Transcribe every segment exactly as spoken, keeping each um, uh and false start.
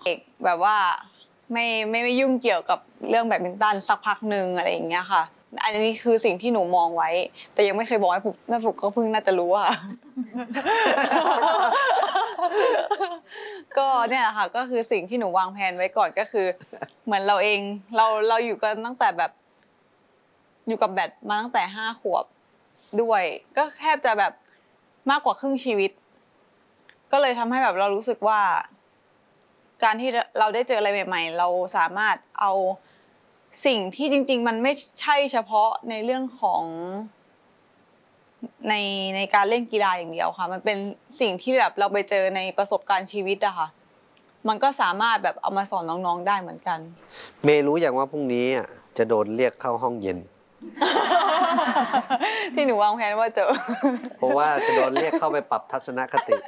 เอกแบบว่าไม่ไม่ไม่ยุ่งเกี่ยวกับเรื่องแบดมินตันสักพักหนึ่งอะไรอย่างเงี้ยค่ะอันนี้คือสิ่งที่หนูมองไว้แต่ยังไม่เคยบอกให้ปุกน่าปุกก็เพิ่งน่าจะรู้ค่ะ ก็เนี่ยแหละค่ะก็คือสิ่งที่หนูวางแผนไว้ก่อนก็คือเหมือนเราเองเราเราอยู่กันตั้งแต่แบบอยู่กับแบดมาตั้งแต่ห้าขวบด้วยก็แทบจะแบบมากกว่าครึ่งชีวิตก็เลยทำให้แบบเรารู้สึกว่าการที่เราได้เจออะไรใหม่ๆเราสามารถเอาสิ่งที่จริงๆมันไม่ใช่เฉพาะในเรื่องของในในการเล่นกีฬาอย่างเดียวค่ะมันเป็นสิ่งที่แบบเราไปเจอในประสบการณ์ชีวิตอะค่ะมันก็สามารถแบบเอามาสอนน้องๆได้เหมือนกันเมย์รู้อย่างว่าพรุ่งนี้จะโดนเรียกเข้าห้องเย็นที่หนูวางแผนว่าจะเพราะว่าจะโดนเรียกเข้าไปปรับทัศนคติ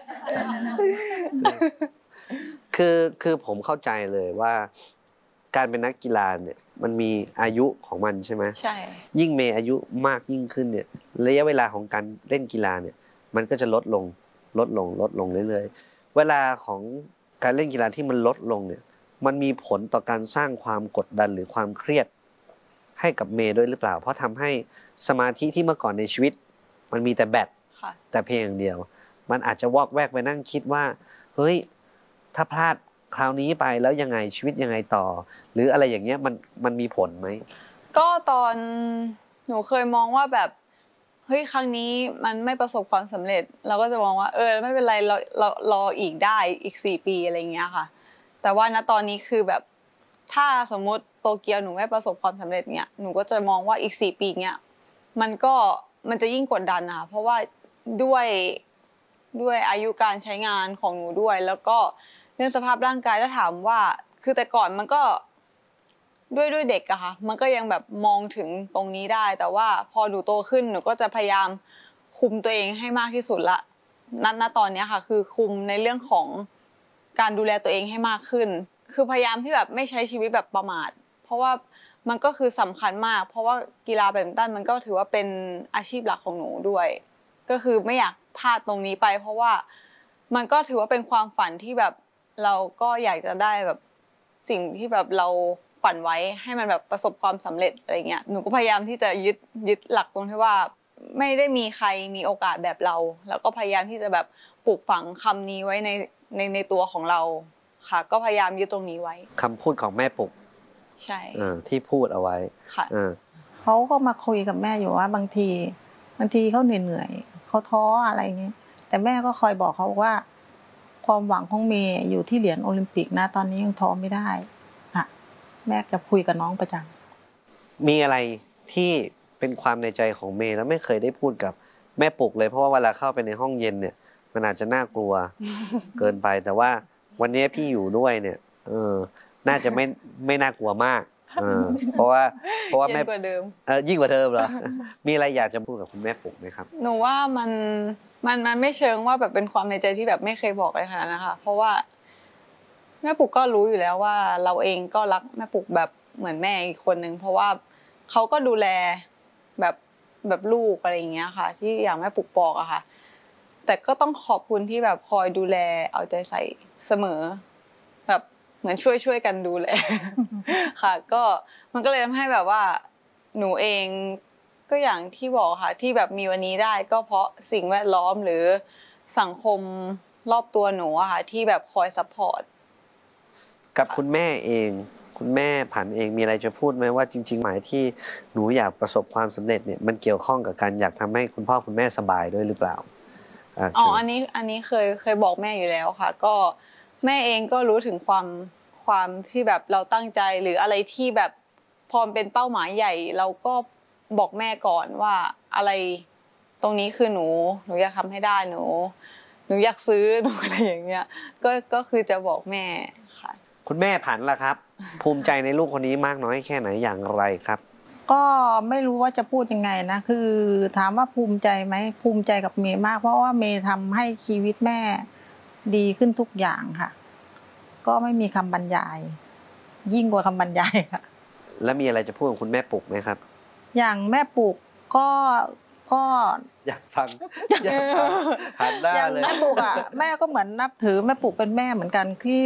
คือคือผมเข้าใจเลยว่าการเป็นนักกีฬาเนี่ยมันมีอายุของมันใช่ไหมใช่ยิ่งเมย์อายุมากยิ่งขึ้นเนี่ยระยะเวลาของการเล่นกีฬาเนี่ยมันก็จะลดลงลดลงลดลงเรื่อยๆเวลาของการเล่นกีฬาที่มันลดลงเนี่ยมันมีผลต่อการสร้างความกดดันหรือความเครียดให้กับเมย์ด้วยหรือเปล่าเพราะทำให้สมาธิที่เมื่อก่อนในชีวิตมันมีแต่แบดแต่เพียงอย่างเดียวมันอาจจะวอกแวกไปนั่งคิดว่าเฮ้ยถ้าพลาดคราวนี้ไปแล้วยังไงชีวิตยังไงต่อหรืออะไรอย่างเงี้ยมันมันมีผลไหมก็ตอนหนูเคยมองว่าแบบเฮ้ยครั้งนี้มันไม่ประสบความสำเร็จเราก็จะมองว่าเออไม่เป็นไรเราเรารออีกได้อีกสี่ปีอะไรเงี้ยค่ะแต่ว่าณตอนนี้คือแบบถ้าสมมุติโตเกียวหนูไม่ประสบความสำเร็จเนี้ยหนูก็จะมองว่าอีกสี่ปีเนี้ยมันก็มันจะยิ่งกดดันนะคะเพราะว่าด้วยด้วยอายุการใช้งานของหนูด้วยแล้วก็เรื่องสภาพร่างกายถ้าถามว่าคือแต่ก่อนมันก็ด้วยด้วยเด็กอะค่ะมันก็ยังแบบมองถึงตรงนี้ได้แต่ว่าพอหนูโตขึ้นหนูก็จะพยายามคุมตัวเองให้มากที่สุดละณณตอนนี้ค่ะคือคุมในเรื่องของการดูแลตัวเองให้มากขึ้นคือพยายามที่แบบไม่ใช้ชีวิตแบบประมาทเพราะว่ามันก็คือสำคัญมากเพราะว่ากีฬาแบดมินตันมันก็ถือว่าเป็นอาชีพหลักของหนูด้วยก็คือไม่อยากพลาดตรงนี้ไปเพราะว่ามันก็ถือว่าเป็นความฝันที่แบบเราก็อยากจะได้แบบสิ่งที่แบบเราฝันไว้ให้มันแบบประสบความสำเร็จอะไรเงี้ยหนูก็พยายามที่จะยึดยึดหลักตรงที่ว่าไม่ได้มีใครมีโอกาสแบบเราแล้วก็พยายามที่จะแบบปลูกฝังคำนี้ไว้ในในในตัวของเราค่ะก็พยายามยึดตรงนี้ไว้คำพูดของแม่ปุกใช่ที่พูดเอาไว้ค่ะเขาก็มาคุยกับแม่อยู่ว่าบางทีบางทีเขาเหนื่อยๆเขาท้ออะไรเงี้ยแต่แม่ก็คอยบอกเขาว่าความหวังของเมย์อยู่ที่เหรียญโอลิมปิกนะตอนนี้ยังท้อไม่ได้ค่ะแม่จะคุยกับน้องประจำมีอะไรที่เป็นความในใจของเมย์แล้วไม่เคยได้พูดกับแม่ปุกเลยเพราะว่าเวลาเข้าไปในห้องเย็นเนี่ยมันอาจจะน่ากลัว เกินไปแต่ว่าวันนี้พี่อยู่ด้วยเนี่ยเออน่าจะไม่ไม่น่ากลัวมากเออเพราะว่าเพราะว่าแม่ยิ่งกว่าเดิมเออยิ่งกว่าเดิมเหรอ มีอะไรอยากจะพูดกับคุณแม่ปุกไหมครับหนูว่ามันมันมันไม่เชิงว่าแบบเป็นความในใจที่แบบไม่เคยบอกอะไรขนาดนั้นนะคะเพราะว่าแม่ปุกก็รู้อยู่แล้วว่าเราเองก็รักแม่ปุกแบบเหมือนแม่อีกคนนึงเพราะว่าเขาก็ดูแลแบบแบบลูกอะไรอย่างเงี้ยค่ะที่อย่างแม่ปุกบอกอะค่ะแต่ก็ต้องขอบคุณที่แบบคอยดูแลเอาใจใส่เสมอแบบเหมือนช่วยช่วยกันดูแล ค่ะก็มันก็เลยทำให้แบบว่าหนูเองก็อย่างที่บอกค่ะที่แบบมีวันนี้ได้ก็เพราะสิ่งแวดล้อมหรือสังคมรอบตัวหนูอะค่ะที่แบบคอยซัพพอร์ตกับคุณแม่เองคุณแม่ผันเองมีอะไรจะพูดไหมว่าจริงๆหมายที่หนูอยากประสบความสำเร็จเนี่ยมันเกี่ยวข้องกับการอยากทำให้คุณพ่อคุณแม่สบายด้วยหรือเปล่าอ๋ออันนี้อันนี้เคยเคยบอกแม่อยู่แล้วค่ะก็แม่เองก็รู้ถึงความความที่แบบเราตั้งใจหรืออะไรที่แบบพอเป็นเป้าหมายใหญ่เราก็บอกแม่ก่อนว่าอะไรตรงนี้คือหนูหนูอยากทำให้ได้หนูหนูอยากซื้อหนูอะไรอย่างเงี้ยก็ก็คือจะบอกแม่ค่ะคุณแม่ผันล่ะครับภูมิใจในลูกคนนี้มากน้อยแค่ไหนอย่างไรครับก็ไม่รู้ว่าจะพูดยังไงนะคือถามว่าภูมิใจไหมภูมิใจกับเมย์มากเพราะว่าเมย์ทำให้ชีวิตแม่ดีขึ้นทุกอย่างค่ะก็ไม่มีคำบรรยายยิ่งกว่าคำบรรยายค่ะแล้วมีอะไรจะพูดกับคุณแม่ปุกไหมครับอย่างแม่ปุกก็ก็อยากฟังอยากฟังหันหน้าเลยอย่างแม่ปุกอ่ะแม่ก็เหมือนนับถือแม่ปุกเป็นแม่เหมือนกันที่